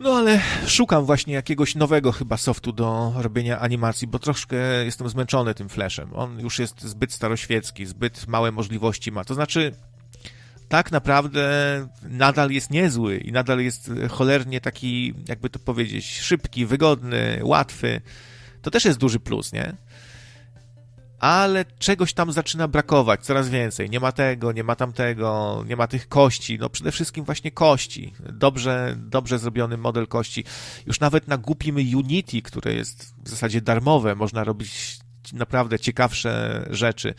No ale szukam właśnie jakiegoś nowego chyba softu do robienia animacji, bo troszkę jestem zmęczony tym Flashem. On już jest zbyt staroświecki, zbyt małe możliwości ma. To znaczy, tak naprawdę nadal jest niezły i nadal jest cholernie taki, jakby to powiedzieć, szybki, wygodny, łatwy. To też jest duży plus, nie? Ale czegoś tam zaczyna brakować, coraz więcej. Nie ma tego, nie ma tamtego, nie ma tych kości. No przede wszystkim właśnie kości. Dobrze zrobiony model kości. Już nawet na głupim Unity, które jest w zasadzie darmowe, można robić naprawdę ciekawsze rzeczy.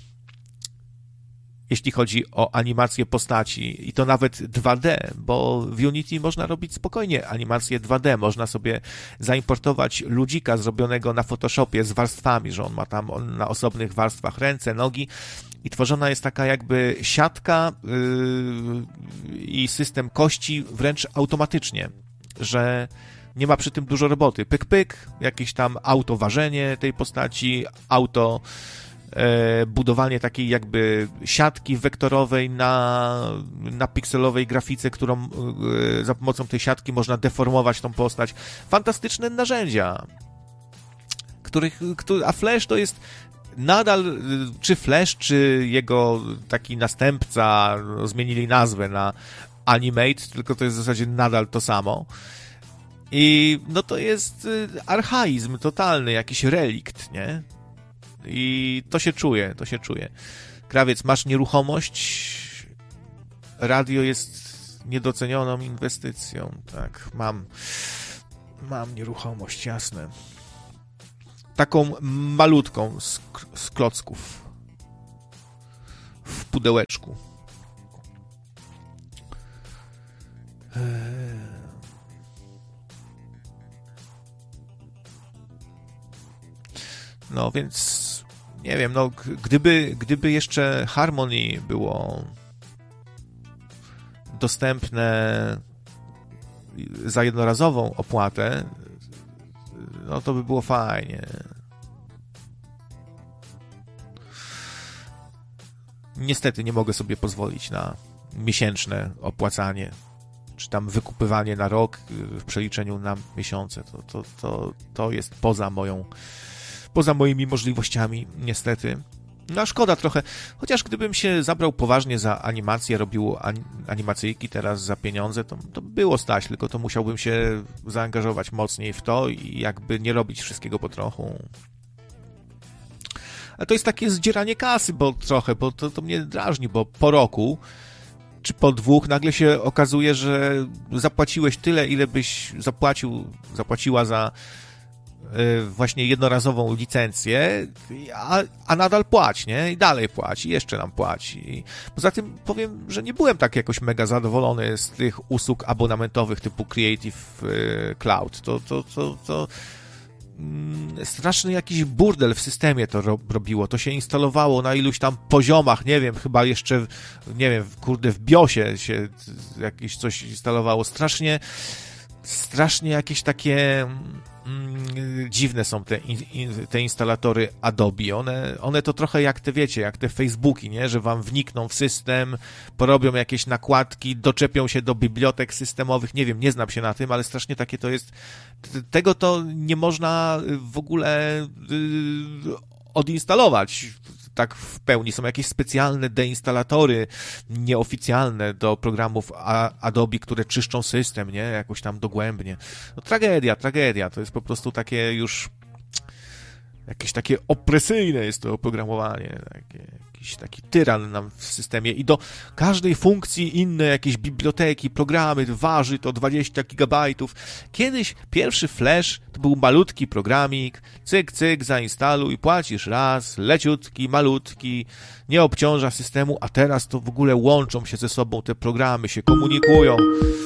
Jeśli chodzi o animację postaci i to nawet 2D, bo w Unity można robić spokojnie animację 2D, można sobie zaimportować ludzika zrobionego na Photoshopie z warstwami, że on ma tam na osobnych warstwach ręce, nogi i tworzona jest taka jakby siatka i system kości wręcz automatycznie, że nie ma przy tym dużo roboty. Pyk, pyk, jakieś tam autoważenie tej postaci, budowanie takiej jakby siatki wektorowej na pikselowej grafice, którą za pomocą tej siatki można deformować tą postać. Fantastyczne narzędzia, a Flash to jest nadal, czy Flash, czy jego taki następca, zmienili nazwę na Animate, tylko to jest w zasadzie nadal to samo. I no to jest archaizm totalny, jakiś relikt, nie? I to się czuje. Krawiec, masz nieruchomość, radio jest niedocenioną inwestycją, tak, mam nieruchomość, jasne. Taką malutką z klocków w pudełeczku. No więc nie wiem, no gdyby jeszcze Harmony było dostępne za jednorazową opłatę, no to by było fajnie. Niestety nie mogę sobie pozwolić na miesięczne opłacanie, czy tam wykupywanie na rok w przeliczeniu na miesiące. To jest poza moimi możliwościami, niestety. No szkoda trochę, chociaż gdybym się zabrał poważnie za animację, robił animacyjki teraz za pieniądze, to było stać, tylko to musiałbym się zaangażować mocniej w to i jakby nie robić wszystkiego po trochu. Ale to jest takie zdzieranie kasy, bo to mnie drażni, bo po roku czy po 2 nagle się okazuje, że zapłaciłeś tyle, ile byś zapłaciła za właśnie jednorazową licencję, a nadal płać, nie? I dalej płaci, jeszcze nam płaci. Poza tym powiem, że nie byłem tak jakoś mega zadowolony z tych usług abonamentowych typu Creative Cloud. To straszny jakiś burdel w systemie to robiło. To się instalowało na iluś tam poziomach, nie wiem, chyba jeszcze, nie wiem, kurde, w BIOSie się jakieś coś instalowało. Strasznie jakieś takie dziwne są te instalatory Adobe. One to trochę jak te, wiecie, jak te Facebooki, nie? Że wam wnikną w system, porobią jakieś nakładki, doczepią się do bibliotek systemowych. Nie wiem, nie znam się na tym, ale strasznie takie to jest. Tego to nie można w ogóle odinstalować tak w pełni. Są jakieś specjalne deinstalatory nieoficjalne do programów Adobe, które czyszczą system, nie? Jakoś tam dogłębnie. No, tragedia. To jest po prostu takie już jakieś takie opresyjne jest to oprogramowanie. Jakiś taki tyran nam w systemie i do każdej funkcji inne jakieś biblioteki, programy, waży to 20 gigabajtów. Kiedyś pierwszy Flash to był malutki programik, cyk, zainstaluj, płacisz raz, leciutki, malutki, nie obciąża systemu, a teraz to w ogóle łączą się ze sobą te programy, się komunikują.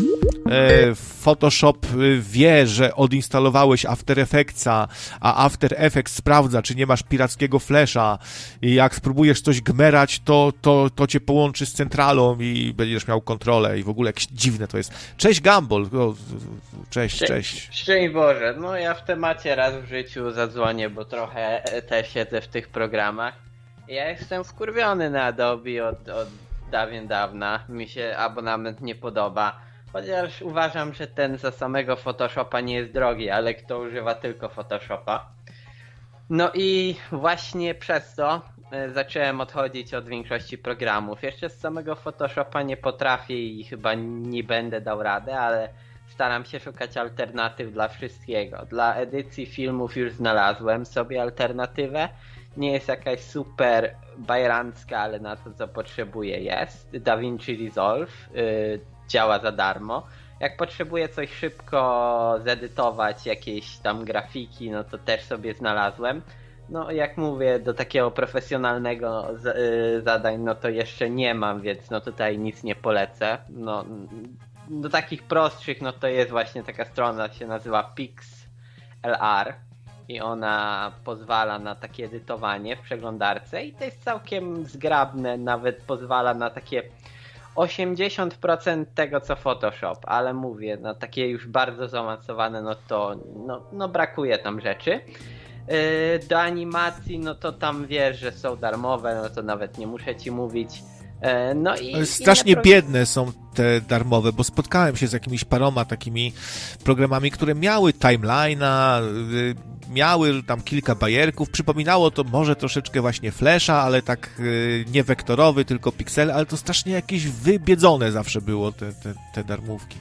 Photoshop wie, że odinstalowałeś After Effectsa, a After Effects sprawdza, czy nie masz pirackiego flasha i jak spróbujesz coś gmerać, to cię połączy z centralą i będziesz miał kontrolę i w ogóle jakieś dziwne to jest. Cześć Gumball! Cześć. Szczęść Boże, no ja w temacie raz w życiu zadzwonię, bo trochę też siedzę w tych programach. Ja jestem wkurwiony na Adobe od dawien dawna, mi się abonament nie podoba. Chociaż uważam, że ten za samego Photoshopa nie jest drogi, ale kto używa tylko Photoshopa. No i właśnie przez to zacząłem odchodzić od większości programów. Jeszcze z samego Photoshopa nie potrafię i chyba nie będę dał radę, ale staram się szukać alternatyw dla wszystkiego. Dla edycji filmów już znalazłem sobie alternatywę. Nie jest jakaś super bajerancka, ale na to co potrzebuję jest. DaVinci Resolve działa za darmo. Jak potrzebuję coś szybko zedytować, jakieś tam grafiki, no to też sobie znalazłem. No jak mówię, do takiego profesjonalnego zadań, no to jeszcze nie mam, więc no tutaj nic nie polecę. No, do takich prostszych, no to jest właśnie taka strona, się nazywa PixLR i ona pozwala na takie edytowanie w przeglądarce i to jest całkiem zgrabne, nawet pozwala na takie 80% tego co Photoshop, ale mówię, no takie już bardzo zaawansowane, no to no brakuje tam rzeczy. Do animacji, no to tam wiesz, że są darmowe, no to nawet nie muszę ci mówić. No i strasznie biedne są te darmowe, bo spotkałem się z jakimiś paroma takimi programami, które miały timeline'a, miały tam kilka bajerków, przypominało to może troszeczkę właśnie Flasha, ale tak nie wektorowy, tylko piksel, ale to strasznie jakieś wybiedzone zawsze było te darmówki.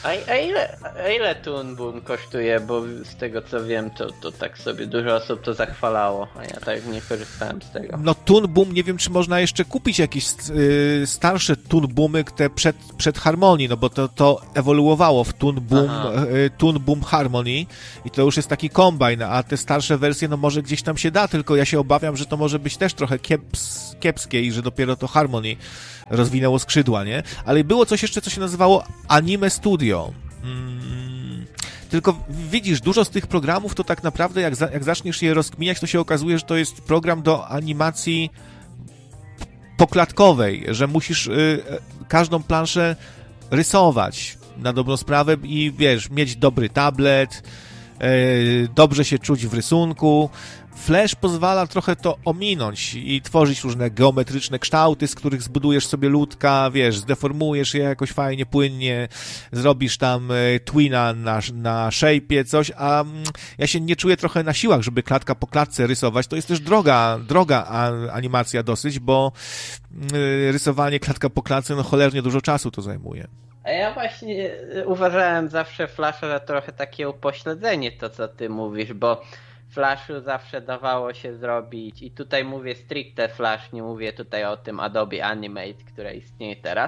A ile Toon Boom kosztuje? Bo z tego co wiem, to tak sobie dużo osób to zachwalało, a ja tak nie korzystałem z tego. No Toon Boom, nie wiem czy można jeszcze kupić jakieś starsze Toon Boomy, te przed Harmony, no bo to ewoluowało w Toon Boom Harmony i to już jest taki kombajn, a te starsze wersje no może gdzieś tam się da, tylko ja się obawiam, że to może być też trochę kiepskie i że dopiero to Harmony rozwinęło skrzydła, nie? Ale było coś jeszcze, co się nazywało Anime Studio. Tylko widzisz, dużo z tych programów to tak naprawdę, jak zaczniesz je rozkminiać, to się okazuje, że to jest program do animacji poklatkowej, że musisz każdą planszę rysować na dobrą sprawę i wiesz, mieć dobry tablet, dobrze się czuć w rysunku. Flash pozwala trochę to ominąć i tworzyć różne geometryczne kształty, z których zbudujesz sobie ludka, wiesz, zdeformujesz je jakoś fajnie, płynnie, zrobisz tam twina na shape'ie, coś, a ja się nie czuję trochę na siłach, żeby klatka po klatce rysować. To jest też droga animacja dosyć, bo rysowanie klatka po klatce, no cholernie dużo czasu to zajmuje. A ja właśnie uważałem zawsze Flasha za trochę takie upośledzenie, to co ty mówisz, bo w Flashu zawsze dawało się zrobić, i tutaj mówię stricte Flash, nie mówię tutaj o tym Adobe Animate, które istnieje teraz.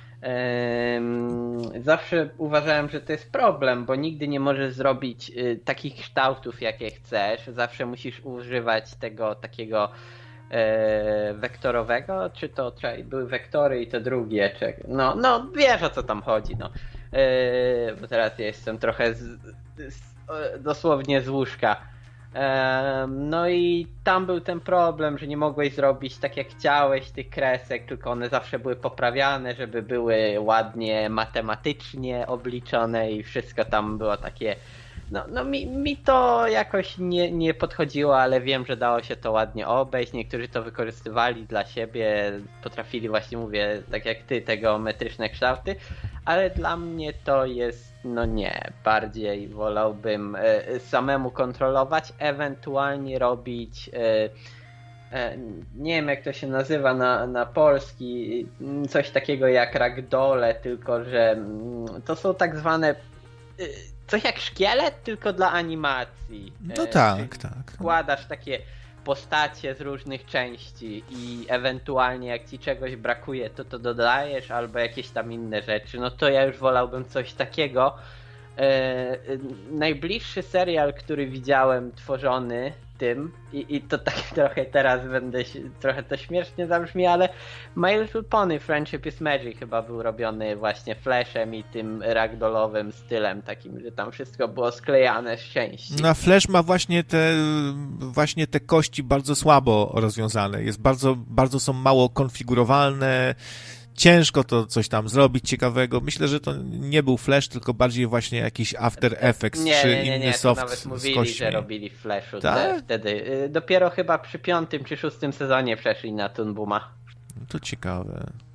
Zawsze uważałem, że to jest problem, bo nigdy nie możesz zrobić takich kształtów, jakie chcesz. Zawsze musisz używać tego takiego wektorowego, czy to były wektory i to drugie, no wiesz o co tam chodzi, no. Bo teraz ja jestem trochę dosłownie z łóżka. No i tam był ten problem, że nie mogłeś zrobić tak jak chciałeś tych kresek, tylko one zawsze były poprawiane, żeby były ładnie matematycznie obliczone i wszystko tam było takie. No mi to jakoś nie podchodziło, ale wiem, że dało się to ładnie obejść. Niektórzy to wykorzystywali dla siebie, potrafili właśnie, mówię, tak jak ty, te geometryczne kształty, ale dla mnie to jest, no nie, bardziej wolałbym samemu kontrolować, ewentualnie robić, nie wiem jak to się nazywa na polski, coś takiego jak ragdolle, tylko że to są tak zwane coś jak szkielet, tylko dla animacji. No tak. Wkładasz takie postacie z różnych części i ewentualnie jak ci czegoś brakuje, to dodajesz, albo jakieś tam inne rzeczy. No to ja już wolałbym coś takiego. Najbliższy serial, który widziałem tworzony tym, i to tak trochę teraz trochę to śmiesznie zabrzmi, ale My Little Pony Friendship is Magic chyba był robiony właśnie Flashem i tym ragdollowym stylem takim, że tam wszystko było sklejane z części. No Flash ma właśnie te kości bardzo słabo rozwiązane. Jest bardzo są mało konfigurowalne. Ciężko to coś tam zrobić ciekawego. Myślę, że to nie był Flash, tylko bardziej właśnie jakiś After Effects czy inny soft nawet mówili, że robili w Flashu wtedy. Dopiero chyba przy 5. czy 6. sezonie przeszli na Toon Booma. To ciekawe.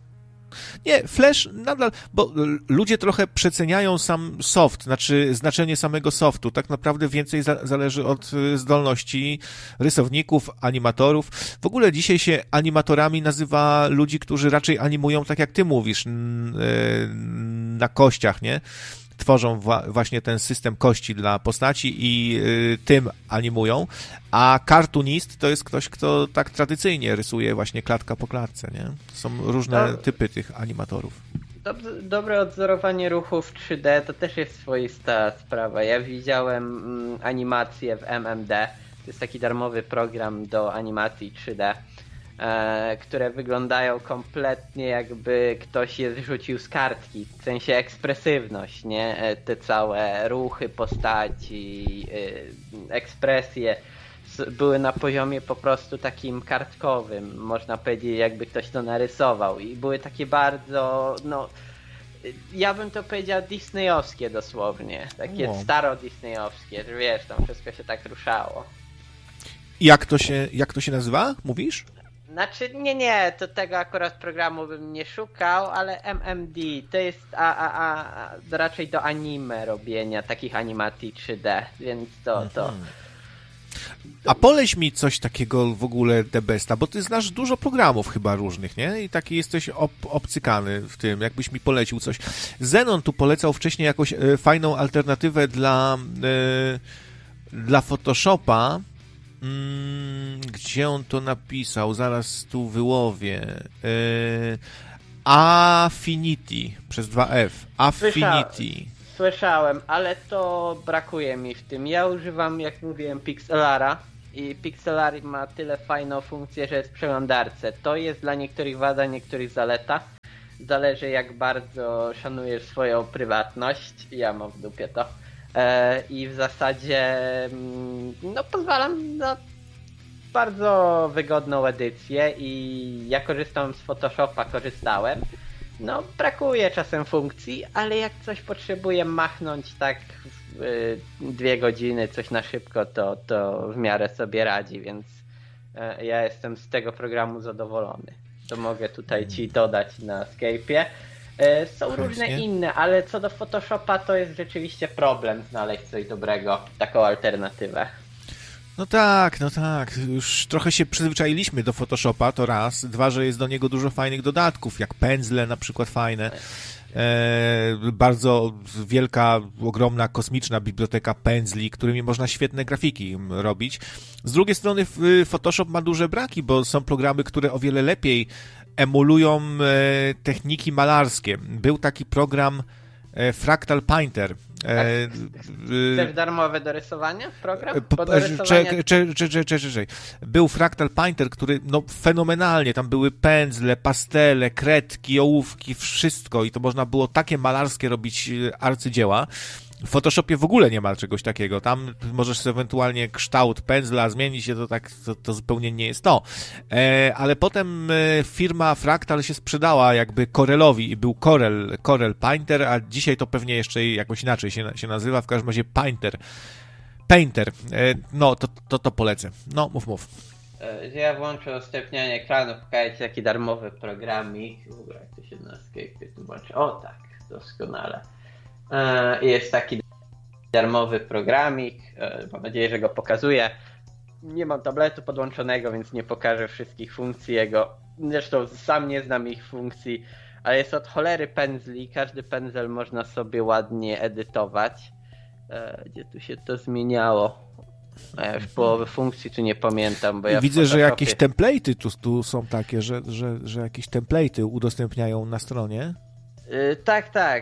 Nie, Flash nadal, bo ludzie trochę przeceniają sam soft, znaczy znaczenie samego softu. Tak naprawdę więcej zależy od zdolności rysowników, animatorów. W ogóle dzisiaj się animatorami nazywa ludzi, którzy raczej animują, tak jak ty mówisz, na kościach, nie? Tworzą właśnie ten system kości dla postaci i tym animują, a cartoonist to jest ktoś, kto tak tradycyjnie rysuje właśnie klatka po klatce, nie? Są różne typy tych animatorów. Dobre odzorowanie ruchu w 3D to też jest swoista sprawa. Ja widziałem animację w MMD, to jest taki darmowy program do animacji 3D, które wyglądają kompletnie jakby ktoś je zrzucił z kartki, w sensie ekspresywność, nie? Te całe ruchy postaci, ekspresje były na poziomie po prostu takim kartkowym, można powiedzieć, jakby ktoś to narysował i były takie bardzo, no ja bym to powiedział disneyowskie dosłownie, takie staro-disneyowskie, że wiesz, tam wszystko się tak ruszało. Jak to się nazywa, mówisz? Znaczy, nie, to tego akurat programu bym nie szukał, ale MMD to jest raczej do anime robienia takich animacji 3D, więc to. A poleć mi coś takiego w ogóle The Besta, bo ty znasz dużo programów chyba różnych, nie? I taki jesteś obcykany w tym, jakbyś mi polecił coś. Zenon tu polecał wcześniej jakąś fajną alternatywę dla Photoshopa. Gdzie on to napisał? Zaraz tu wyłowię. Affinity przez 2F. Affinity. Słyszałem, ale to brakuje mi w tym. Ja używam, jak mówiłem, Pixelara i Pixelar ma tyle fajną funkcję, że jest w przeglądarce. To jest dla niektórych wada, niektórych zaleta. Zależy, jak bardzo szanujesz swoją prywatność. Ja mam w dupie to. I w zasadzie no pozwalam na bardzo wygodną edycję i ja korzystam z Photoshopa, korzystałem. No brakuje czasem funkcji, ale jak coś potrzebuję machnąć tak w 2 godziny, coś na szybko, to w miarę sobie radzi, więc ja jestem z tego programu zadowolony. To mogę tutaj ci dodać na Skype'ie. Są różne inne, ale co do Photoshopa to jest rzeczywiście problem znaleźć coś dobrego, taką alternatywę. No tak. Już trochę się przyzwyczailiśmy do Photoshopa, to raz. 2, że jest do niego dużo fajnych dodatków, jak pędzle na przykład fajne. Bardzo wielka, ogromna, kosmiczna biblioteka pędzli, którymi można świetne grafiki robić. Z drugiej strony Photoshop ma duże braki, bo są programy, które o wiele lepiej emulują techniki malarskie. Był taki program Fractal Painter. Też darmowe do rysowania program? Czekaj. Był Fractal Painter, który no fenomenalnie, tam były pędzle, pastele, kredki, ołówki, wszystko i to można było takie malarskie robić arcydzieła. W Photoshopie w ogóle nie ma czegoś takiego. Tam możesz sobie ewentualnie kształt pędzla zmienić, to zupełnie nie jest to. Ale potem firma Fractal się sprzedała jakby Corellowi i był Corel Painter, a dzisiaj to pewnie jeszcze jakoś inaczej się nazywa. W każdym razie Painter. No, to polecę. No, mów. Ja włączę udostępnianie ekranu, pokażę ci taki darmowy programik. W ogóle jak to się na Skype'ie tłumaczy. O tak, doskonale. Jest taki darmowy programik, mam nadzieję, że go pokazuję. Nie mam tabletu podłączonego, więc nie pokażę wszystkich funkcji jego. Zresztą sam nie znam ich funkcji, ale jest od cholery pędzli. Każdy pędzel można sobie ładnie edytować. Gdzie tu się to zmieniało? Ja już połowy funkcji tu nie pamiętam, bo ja widzę, że jakieś template'y tu są takie, że jakieś template'y udostępniają na stronie. Tak.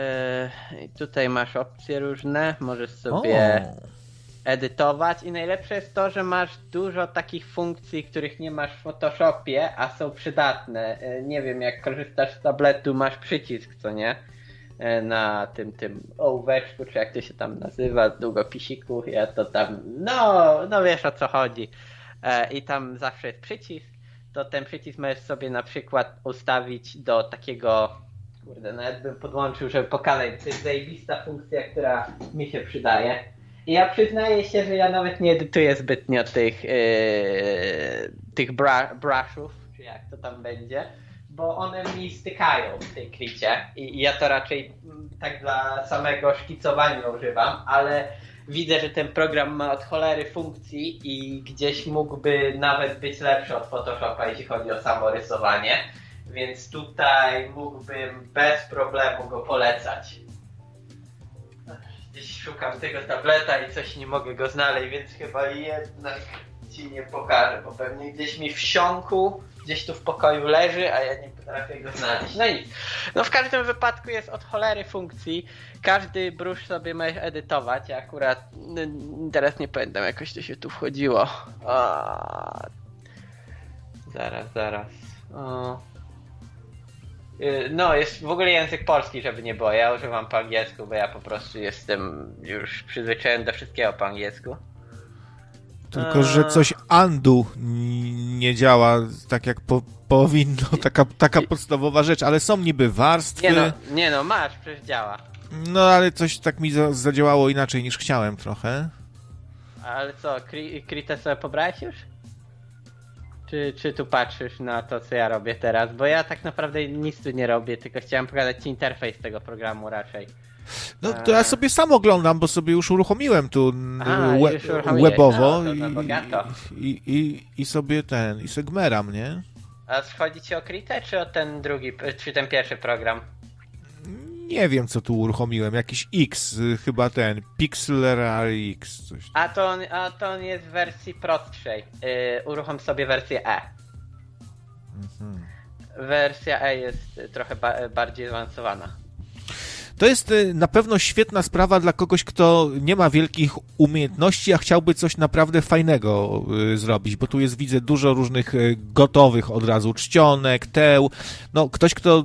Tutaj masz opcje różne, możesz sobie edytować i najlepsze jest to, że masz dużo takich funkcji, których nie masz w Photoshopie, a są przydatne. Nie wiem, jak korzystasz z tabletu, masz przycisk, co nie? Na tym ołóweczku, czy jak to się tam nazywa, długopisiku, ja to tam, no wiesz o co chodzi. I tam zawsze jest przycisk, to ten przycisk możesz sobie na przykład ustawić do takiego, kurde, nawet bym podłączył, żeby pokazać, to jest zajebista funkcja, która mi się przydaje. I ja przyznaję się, że ja nawet nie edytuję zbytnio tych brushów, czy jak to tam będzie, bo one mi stykają w tej kricie i ja to raczej tak dla samego szkicowania używam, ale widzę, że ten program ma od cholery funkcji i gdzieś mógłby nawet być lepszy od Photoshopa, jeśli chodzi o samo rysowanie, więc tutaj mógłbym bez problemu go polecać. Gdzieś szukam tego tableta i coś nie mogę go znaleźć, więc chyba jednak ci nie pokażę, bo pewnie gdzieś mi wsiąkł, gdzieś tu w pokoju leży, a ja nie potrafię go znaleźć. No nic. No w każdym wypadku jest od cholery funkcji. Każdy brusz sobie możesz edytować. Ja akurat teraz nie pamiętam, jakoś to się tu wchodziło. Zaraz. No, jest w ogóle język polski, żeby nie było. Ja używam po angielsku, bo ja po prostu jestem już przyzwyczajony do wszystkiego po angielsku. Tylko, że coś undo nie działa tak jak powinno, taka podstawowa rzecz, ale są niby warstwy. Nie no, masz, przecież działa. No, ale coś tak mi zadziałało inaczej niż chciałem trochę. Ale co, Kritę sobie pobrałeś już? Czy tu patrzysz na to, co ja robię teraz? Bo ja tak naprawdę nic tu nie robię, tylko chciałem pokazać ci interfejs tego programu raczej. No to ja sobie sam oglądam, bo sobie już uruchomiłem tu webowo i sobie i sobie gmeram, nie? A chodzi ci o Kritę, czy o ten drugi, czy ten pierwszy program? Nie wiem, co tu uruchomiłem. Jakiś X, chyba ten. Pixelary X. Coś. A to on jest w wersji prostszej. Uruchom sobie wersję E. Mhm. Wersja E jest trochę bardziej zaawansowana. To jest na pewno świetna sprawa dla kogoś, kto nie ma wielkich umiejętności, a chciałby coś naprawdę fajnego zrobić, bo tu jest, widzę, dużo różnych gotowych od razu czcionek, teł. No, ktoś, kto